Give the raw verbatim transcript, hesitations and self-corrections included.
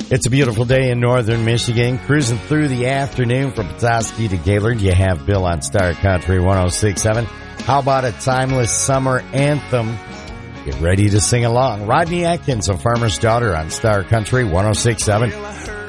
It's a beautiful day in northern Michigan. Cruising through the afternoon from Petoskey to Gaylord. You have Bill on Star Country one oh six point seven. How about a timeless summer anthem? Get ready to sing along. Rodney Atkins, A Farmer's Daughter on Star Country one oh six point seven.